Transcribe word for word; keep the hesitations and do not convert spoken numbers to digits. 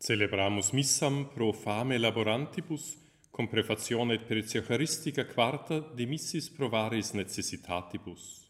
Celebramus missam pro fame laborantibus, cum prefazione et per Eucharistica quarta de missis provaris necessitatibus.